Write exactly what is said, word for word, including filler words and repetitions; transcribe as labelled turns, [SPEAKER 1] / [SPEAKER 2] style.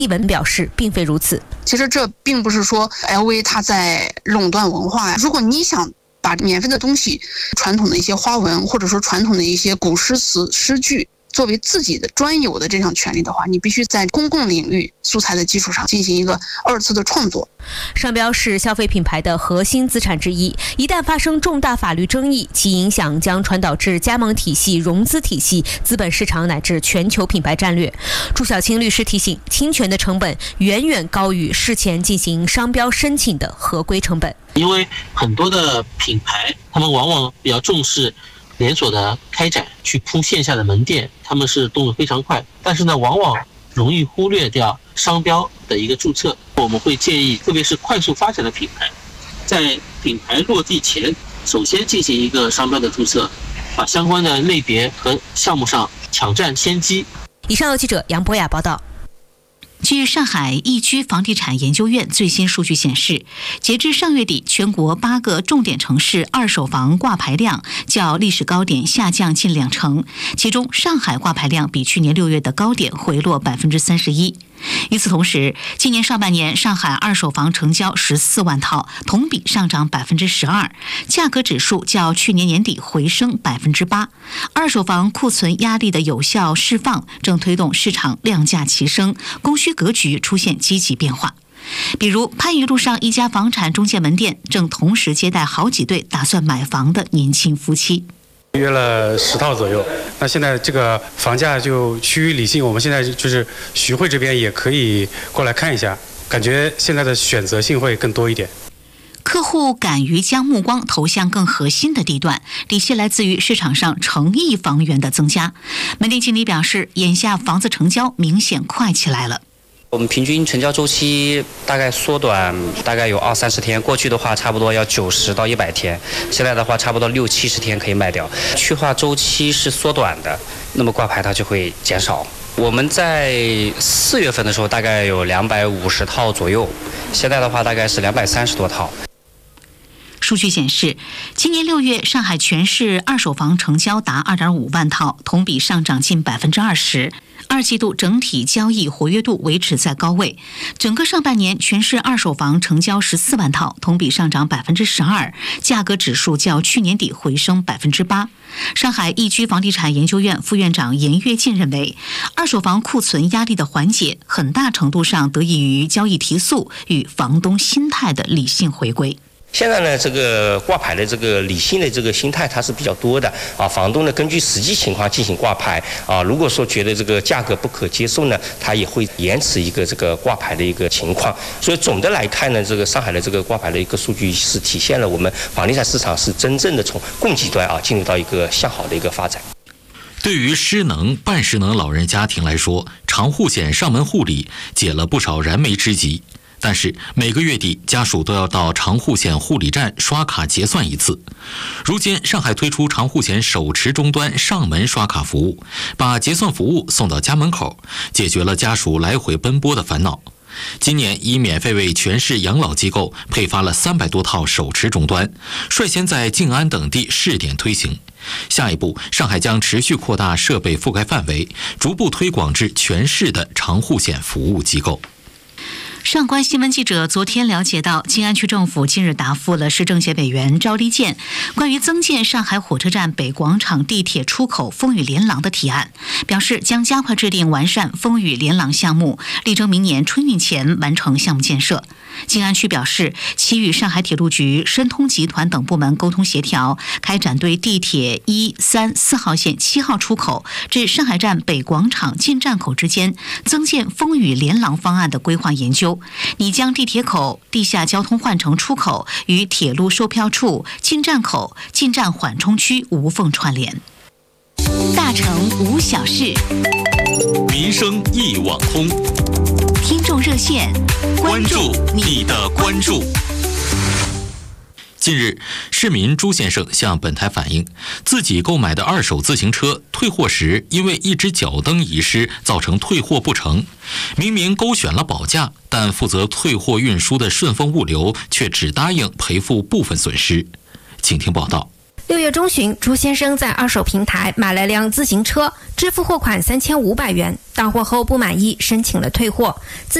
[SPEAKER 1] 一文表示，并非如此。
[SPEAKER 2] 其实这并不是说 L V 它在垄断文化呀。如果你想把免费的东西、传统的一些花纹，或者说传统的一些古诗词诗句，作为自己的专有的这项权利的话，你必须在公共领域素材的基础上进行一个二次的创作。
[SPEAKER 1] 商标是消费品牌的核心资产之一，一旦发生重大法律争议，其影响将传导至加盟体系、融资体系、资本市场乃至全球品牌战略。朱小青律师提醒，侵权的成本远远高于事前进行商标申请的合规成本。
[SPEAKER 3] 因为很多的品牌，他们往往比较重视连锁的开展，去铺线下的门店，他们是动作非常快，但是呢，往往容易忽略掉商标的一个注册。我们会建议，特别是快速发展的品牌，在品牌落地前，首先进行一个商标的注册，把相关的类别和项目上抢占先机。
[SPEAKER 1] 以上由记者杨博雅报道。
[SPEAKER 4] 据上海易居房地产研究院最新数据显示，截至上月底，全国八个重点城市二手房挂牌量较历史高点下降近两成，其中上海挂牌量比去年六月的高点回落百分之三十一。与此同时，今年上半年上海二手房成交十四万套，同比上涨百分之十二，价格指数较去年年底回升百分之八。二手房库存压力的有效释放，正推动市场量价齐升，供需格局出现积极变化。比如番禺路上一家房产中介门店正同时接待好几对打算买房的年轻夫妻。
[SPEAKER 5] 约了十套左右，那现在这个房价就趋于理性，我们现在就是徐汇这边也可以过来看一下，感觉现在的选择性会更多一点。
[SPEAKER 4] 客户敢于将目光投向更核心的地段，底气来自于市场上诚意房源的增加。门店经理表示，眼下房子成交明显快起来了。
[SPEAKER 6] 我们平均成交周期大概缩短，大概有二三十天。过去的话，差不多要九十到一百天，现在的话，差不多六七十天可以卖掉。去化周期是缩短的，那么挂牌它就会减少。我们在四月份的时候，大概有两百五十套左右，现在的话大概是两百三十多套。
[SPEAKER 4] 数据显示，今年六月上海全市二手房成交达 二点五万套，同比上涨近百分之二十。二季度整体交易活跃度维持在高位，整个上半年全市二手房成交十四万套，同比上涨百分之十二，价格指数较去年底回升百分之八。上海易居房地产研究院副院长严跃进认为，二手房库存压力的缓解，很大程度上得益于交易提速与房东心态的理性回归。
[SPEAKER 7] 现在呢，这个挂牌的这个理性的这个心态它是比较多的啊，房东呢根据实际情况进行挂牌啊，如果说觉得这个价格不可接受呢，他也会延迟一个这个挂牌的一个情况。所以总的来看呢，这个上海的这个挂牌的一个数据是体现了我们房地产市场是真正的从供给端啊进入到一个向好的一个发展。
[SPEAKER 8] 对于失能、半失能老人家庭来说，长护险上门护理解了不少燃眉之急。但是每个月底，家属都要到长护险护理站刷卡结算一次。如今，上海推出长护险手持终端上门刷卡服务，把结算服务送到家门口，解决了家属来回奔波的烦恼。今年已免费为全市养老机构配发了三百多套手持终端，率先在静安等地试点推行。下一步，上海将持续扩大设备覆盖范围，逐步推广至全市的长护险服务机构。
[SPEAKER 4] 上官新闻记者昨天了解到，静安区政府近日答复了市政协委员赵立健关于增建上海火车站北广场地铁出口风雨连廊的提案，表示将加快制定完善风雨连廊项目，力争明年春运前完成项目建设。静安区表示，其与上海铁路局、申通集团等部门沟通协调，开展对地铁一、三、四号线七号出口至上海站北广场进站口之间增建风雨连廊方案的规划研究，拟将地铁口、地下交通换乘出口与铁路售票处、进站口、进站缓冲区无缝串联。大城无小事，
[SPEAKER 8] 民生一网通。
[SPEAKER 4] 听众热线，
[SPEAKER 8] 关注你的关注。近日，市民朱先生向本台反映，自己购买的二手自行车退货时，因为一只脚蹬遗失，造成退货不成。明明勾选了保价，但负责退货运输的顺丰物流却只答应赔付部分损失。请听报道。
[SPEAKER 9] 六月中旬，朱先生在二手平台买了辆自行车，支付货款三千五百元，到货后不满意，申请了退货。自